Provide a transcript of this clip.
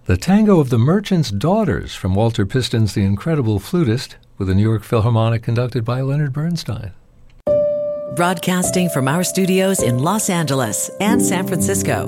The Tango of the Merchant's Daughters from Walter Piston's The Incredible Flutist with the New York Philharmonic conducted by Leonard Bernstein. Broadcasting from our studios in Los Angeles and San Francisco.